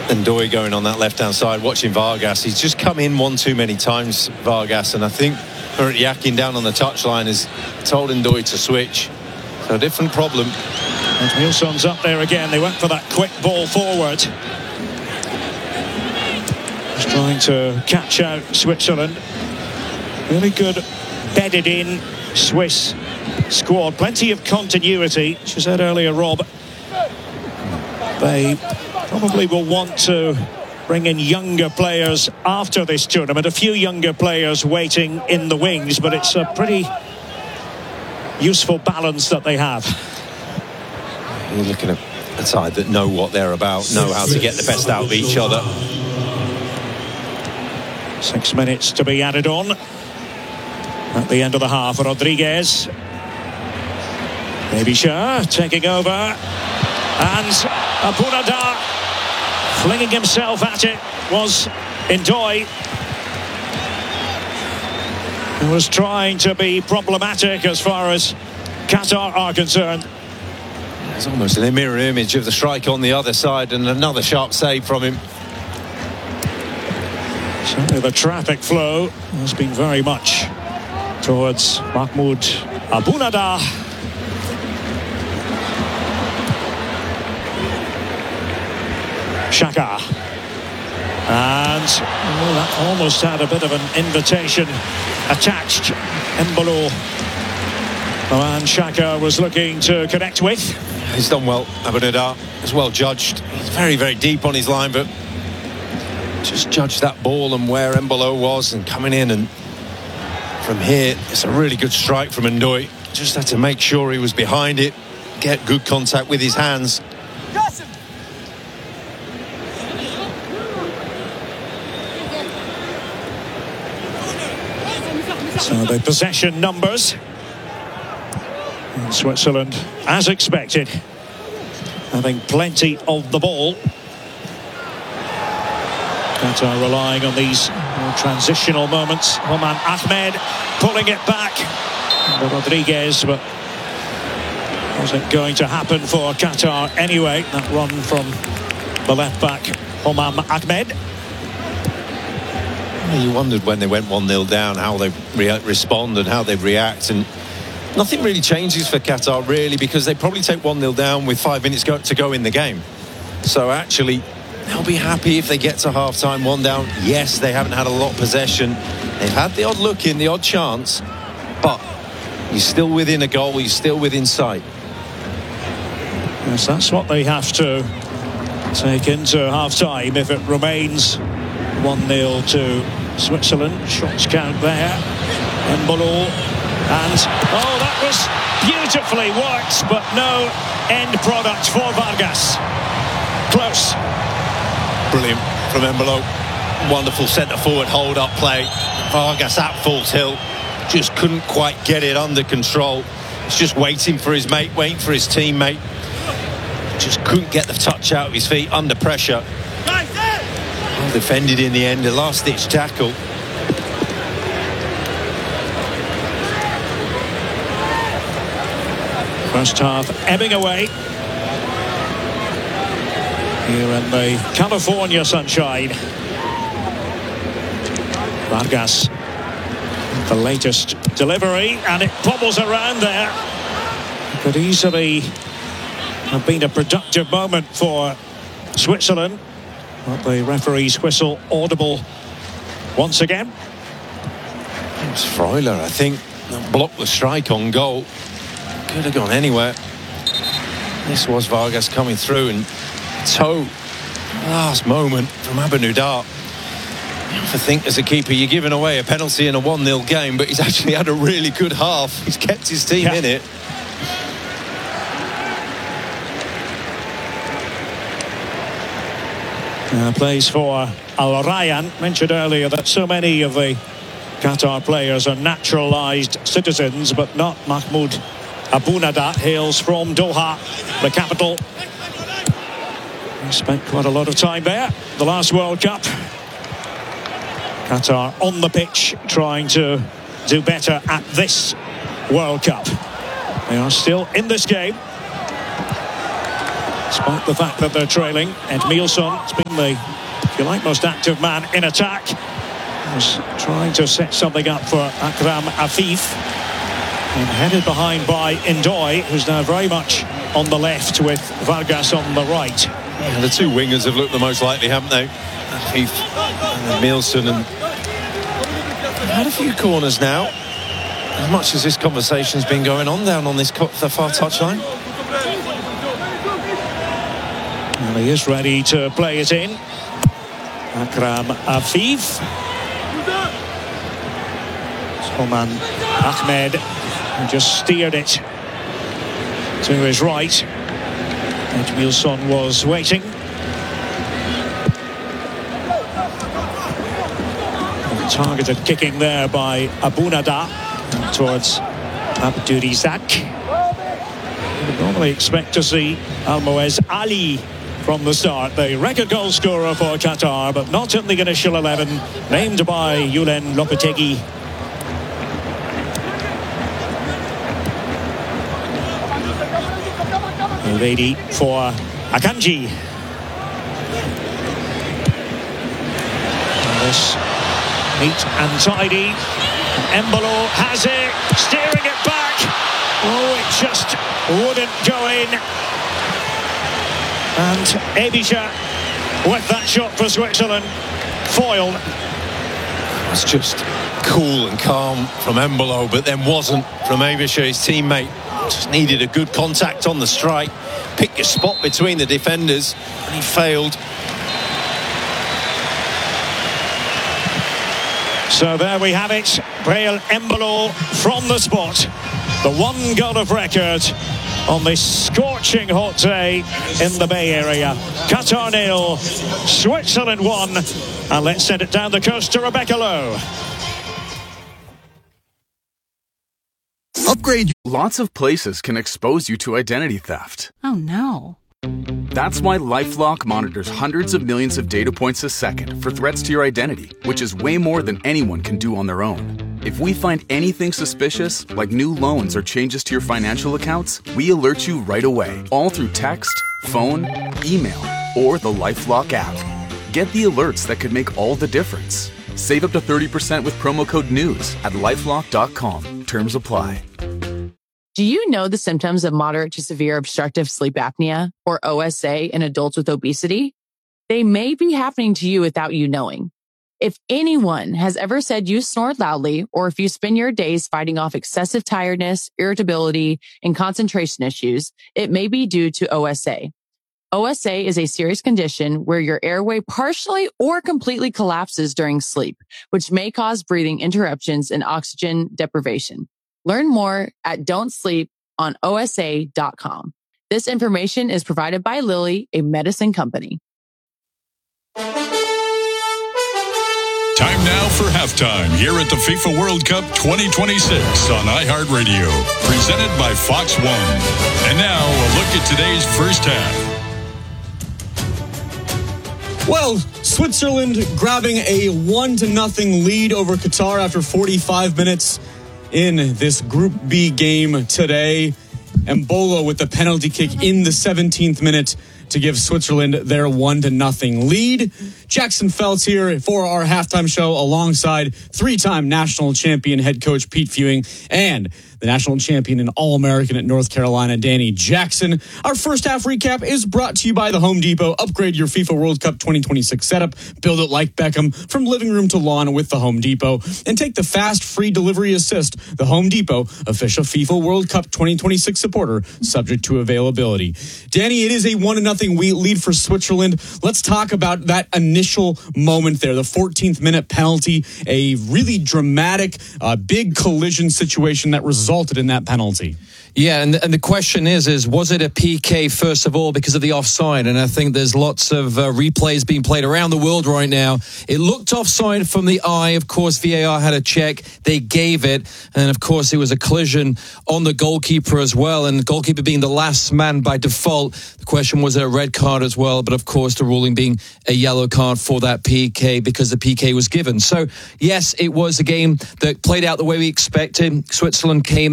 Ndoye going on that left-hand side, watching Vargas. He's just come in one too many times, Vargas, and I think Yakin down on the touchline has told Ndoye to switch. So a different problem. And Nilsson's up there again. They went for that quick ball forward. Just trying to catch out Switzerland. Really good bedded in Swiss squad. Plenty of continuity. As you said earlier, Rob, they probably will want to bring in younger players after this tournament. A few younger players waiting in the wings, but it's a pretty useful balance that they have. You're looking at a side that know what they're about, know how to get the best out of each other. 6 minutes to be added on at the end of the half. Rodriguez, Baby Shah taking over, and Abunadar flinging himself at it was Ndoye. He was trying to be problematic as far as Qatar are concerned. It's almost a mirror image of the strike on the other side, and another sharp save from him. Certainly the traffic flow has been very much towards Mahmoud Abunadar. Xhaka. And that almost had a bit of an invitation attached. Embolo, the man Xhaka was looking to connect with. He's done well, Abunadar. He's well judged. He's very, very deep on his line, but just judged that ball and where Embolo was and coming in. And from here, it's a really good strike from Ndoye. Just had to make sure he was behind it, get good contact with his hands. So the possession numbers in Switzerland, as expected, having plenty of the ball. Qatar relying on these more transitional moments. Homan Ahmed pulling it back. Rodriguez, but wasn't going to happen for Qatar anyway. That run from the left back, Homan Ahmed. You wondered when they went 1-0 down how they respond and how they react, and nothing really changes for Qatar really, because they probably take 1-0 down with 5 minutes to go in the game. So actually they'll be happy if they get to half-time 1 down. Yes, they haven't had a lot of possession, they've had the odd look in, the odd chance, but you're still within a goal, you're still within sight. Yes, that's what they have to take into half-time if it remains 1-0 to Switzerland. Shots count there. Embolo, and that was beautifully worked, but no end product for Vargas. Close. Brilliant from Embolo. Wonderful centre forward hold up play. Vargas at full tilt, just couldn't quite get it under control. He's just waiting for his mate, waiting for his teammate. Just couldn't get the touch out of his feet under pressure. Well defended in the end, a last-ditch tackle. First half ebbing away here in the California sunshine. Vargas, the latest delivery, and it bobbles around there. Could easily have been a productive moment for Switzerland, but the referee's whistle audible once again. It was Freuler, I think, that blocked the strike on goal. Could have gone anywhere. This was Vargas coming through, and toe, last moment from Abunadar. I think as a keeper you're giving away a penalty in a 1-0 game, but he's actually had a really good half. He's kept his team in it. Plays for Al Rayyan. Mentioned earlier that so many of the Qatar players are naturalised citizens, but not Mahmoud Abunadar. Hails from Doha, the capital. He spent quite a lot of time there the last World Cup. Qatar on the pitch trying to do better at this World Cup. They are still in this game. despite the fact that they're trailing. Edmilson has been the, if you like, most active man in attack. Was trying to set something up for Akram Afif. And headed behind by Ndoye, who's now very much on the left with Vargas on the right. Yeah, the two wingers have looked the most likely, haven't they? Afif and Edmilson. And had a few corners now. How much has this conversation's been going on down on this the far touchline? Well, he is ready to play it in. Akram Afif. Oman Ahmed, who just steered it to his right. Edmilson was waiting. Targeted kicking there by Abunada towards Abdurizak. You would normally expect to see Almoez Ali from the start, the record goal scorer for Qatar, but not in the initial 11, named by Julen Lopetegui. Ready for Akanji. And this neat and tidy. Embolo has it, steering it back. Oh, it just wouldn't go in. And Ebisha with that shot for Switzerland. Foiled. It's just cool and calm from Embolo, but then wasn't from Ebisha, his teammate. Just needed a good contact on the strike. Pick your spot between the defenders, and he failed. So there we have it. Breel Embolo from the spot. The one goal of record on this scorching hot day in the Bay Area. Qatar 0, Switzerland 1. And let's send it down the coast to Rebecca Lowe. Upgrade. Lots of places can expose you to identity theft. Oh no. That's why LifeLock monitors hundreds of millions of data points a second for threats to your identity, which is way more than anyone can do on their own. If we find anything suspicious, like new loans or changes to your financial accounts, we alert you right away, all through text, phone, email, or the LifeLock app. Get the alerts that could make all the difference. Save up to 30% with promo code NEWS at LifeLock.com. Terms apply. Do you know the symptoms of moderate to severe obstructive sleep apnea, or OSA, in adults with obesity? They may be happening to you without you knowing. If anyone has ever said you snore loudly, or if you spend your days fighting off excessive tiredness, irritability, and concentration issues, it may be due to OSA. OSA is a serious condition where your airway partially or completely collapses during sleep, which may cause breathing interruptions and oxygen deprivation. Learn more at don'tsleeponosa.com. This information is provided by Lilly, a medicine company. Time now for halftime here at the FIFA World Cup 2026 on iHeartRadio, presented by Fox One. And now a look at today's first half. Well, Switzerland grabbing a 1-0 lead over Qatar after 45 minutes in this Group B game today. Embolo with the penalty kick in the 17th minute to give Switzerland their 1-0 lead. Jackson Feltz here for our halftime show alongside three-time national champion head coach Pete Fewing and the national champion and All-American at North Carolina, Danny Jackson. Our first half recap is brought to you by the Home Depot. Upgrade your FIFA World Cup 2026 setup. Build it like Beckham from living room to lawn with the Home Depot. And take the fast, free delivery assist. The Home Depot, official FIFA World Cup 2026 supporter, subject to availability. Danny, it is a 1-0 lead for Switzerland. Let's talk about that initial moment there. The 14th minute penalty, a really dramatic, big collision situation that resulted in that penalty. Yeah, and the question is was it a PK first of all because of the offside? And I think there's lots of replays being played around the world right now. It looked offside from the eye. Of course, VAR had a check. They gave it. And of course, it was a collision on the goalkeeper as well. And the goalkeeper being the last man by default. The question was a red card as well. But of course, the ruling being a yellow card for that PK because the PK was given. So, yes, it was a game that played out the way we expected. Switzerland came out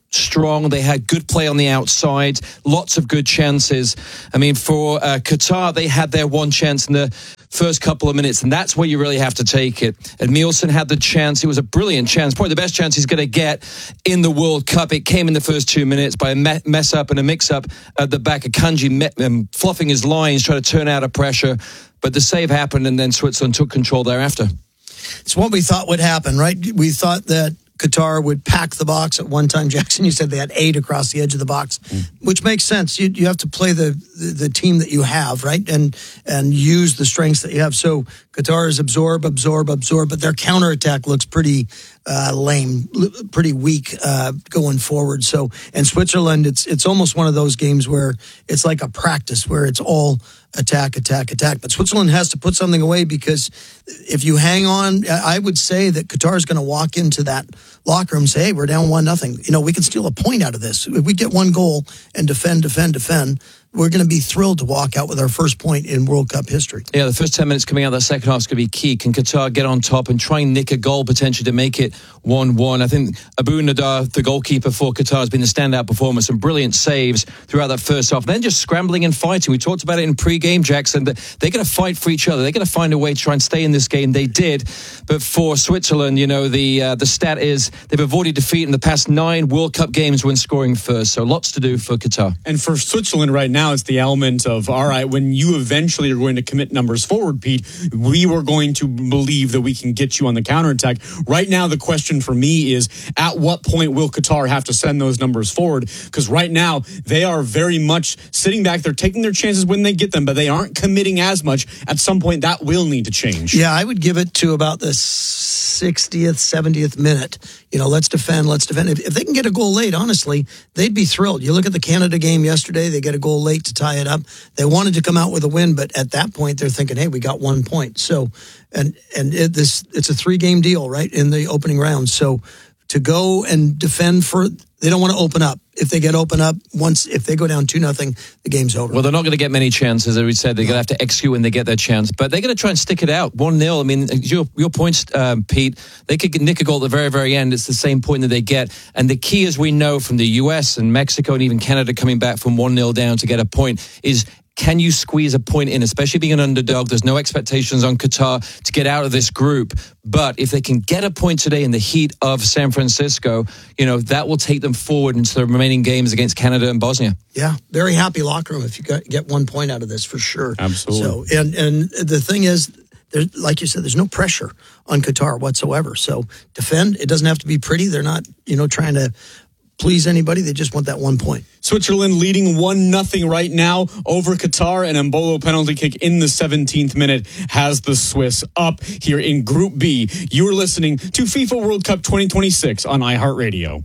strong. They had good play on the outside, lots of good chances. I mean, for Qatar, they had their one chance in the first couple of minutes, and that's where you really have to take it. And Emilson had the chance. It was a brilliant chance, probably the best chance he's going to get in the World Cup. It came in the first 2 minutes by a mess up and a mix up at the back of Kanji fluffing his lines, trying to turn out of pressure. But the save happened, and then Switzerland took control thereafter. It's what we thought would happen, right? We thought that Qatar would pack the box at one time. Jackson, you said they had 8 across the edge of the box, which makes sense. You have to play the team that you have, right? And use the strengths that you have. So Qatar is absorb, but their counterattack looks pretty lame, pretty weak going forward. So, and Switzerland, it's almost one of those games where it's like a practice where it's all attack. But Switzerland has to put something away, because if you hang on, I would say that Qatar is going to walk into that locker room and say, hey, we're down 1-0. We can steal a point out of this. If we get one goal and defend, we're going to be thrilled to walk out with our first point in World Cup history. Yeah, the first 10 minutes coming out of that second half is going to be key. Can Qatar get on top and try and nick a goal potentially to make it 1-1? I think Abu Nadar, the goalkeeper for Qatar, has been the standout performer. Some brilliant saves throughout that first half. Then just scrambling and fighting. We talked about it in pre-game, Jackson, that they're going to fight for each other. They're going to find a way to try and stay in this game. They did. But for Switzerland, the stat is they've avoided defeat in the past 9 World Cup games when scoring first. So lots to do for Qatar. And for Switzerland right now, it's the element of, all right, when you eventually are going to commit numbers forward, Pete, we were going to believe that we can get you on the counterattack. Right now, the question for me is, at what point will Qatar have to send those numbers forward? Because right now, they are very much sitting back. They're taking their chances when they get them, but they aren't committing as much. At some point, that will need to change. Yeah, I would give it to about the 60th, 70th minute. Let's defend. If they can get a goal late, honestly, they'd be thrilled. You look at the Canada game yesterday, they get a goal late to tie it up. They wanted to come out with a win, but at that point, they're thinking, hey, we got 1 point. So, it's a 3-game deal, right, in the opening round. So to go and defend they don't want to open up. If they get open up, if they go down 2-0, the game's over. Well, they're not going to get many chances, as we said. They're going to have to execute when they get their chance. But they're going to try and stick it out. 1-0. I mean, your points, Pete, they could nick a goal at the very, very end. It's the same point that they get. And the key, as we know from the US and Mexico and even Canada coming back from 1-0 down to get a point, is can you squeeze a point in, especially being an underdog? There's no expectations on Qatar to get out of this group. But if they can get a point today in the heat of San Francisco, that will take them forward into the remaining games against Canada and Bosnia. Yeah, very happy locker room if you get 1 point out of this, for sure. Absolutely. So, and the thing is, like you said, there's no pressure on Qatar whatsoever. So defend. It doesn't have to be pretty. They're not, trying to please anybody. They just want that 1 point. Switzerland leading 1-0 right now over Qatar. An Embolo penalty kick in the 17th minute has the Swiss up here in Group B. You are listening to FIFA World Cup 2026 on iHeartRadio.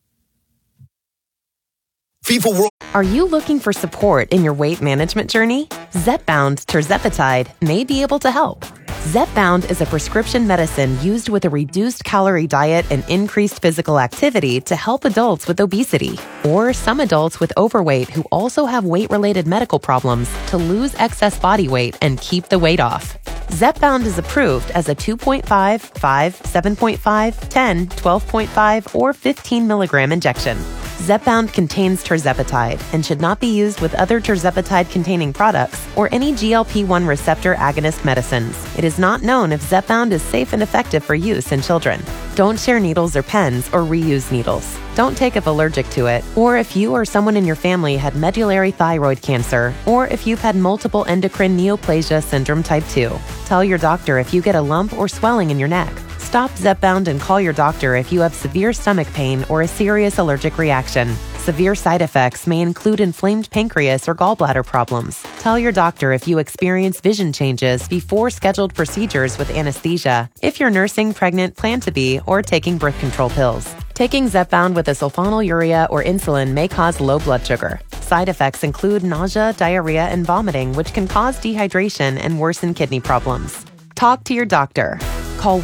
FIFA World. Are you looking for support in your weight management journey? Zepbound tirzepatide may be able to help. Zepbound is a prescription medicine used with a reduced calorie diet and increased physical activity to help adults with obesity, or some adults with overweight who also have weight-related medical problems to lose excess body weight and keep the weight off. Zepbound is approved as a 2.5, 5, 7.5, 10, 12.5, or 15 milligram injection. Zepbound contains tirzepatide and should not be used with other tirzepatide-containing products or any GLP-1 receptor agonist medicines. It is not known if Zepbound is safe and effective for use in children. Don't share needles or pens or reuse needles. Don't take if allergic to it, or if you or someone in your family had medullary thyroid cancer, or if you've had multiple endocrine neoplasia syndrome type 2. Tell your doctor if you get a lump or swelling in your neck. Stop Zepbound and call your doctor if you have severe stomach pain or a serious allergic reaction. Severe side effects may include inflamed pancreas or gallbladder problems. Tell your doctor if you experience vision changes before scheduled procedures with anesthesia, if you're nursing, pregnant, plan to be, or taking birth control pills. Taking Zepbound with a sulfonylurea or insulin may cause low blood sugar. Side effects include nausea, diarrhea, and vomiting, which can cause dehydration and worsen kidney problems. Talk to your doctor. Call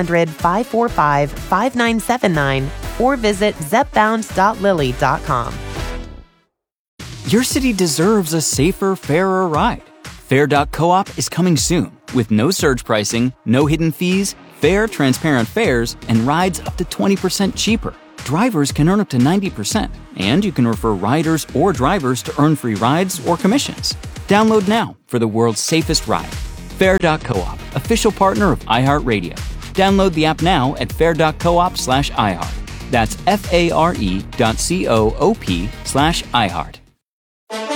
1-800-545-5979 or visit zepbound.lilly.com. Your city deserves a safer, fairer ride. Fair.coop is coming soon with no surge pricing, no hidden fees, fair, transparent fares, and rides up to 20% cheaper. drivers can earn up to 90%, and you can refer riders or drivers to earn free rides or commissions. Download now for the world's safest ride. Fair.coop, official partner of iHeartRadio. Download the app now at fair.coop/iHeart. That's FARE.coop/iHeart.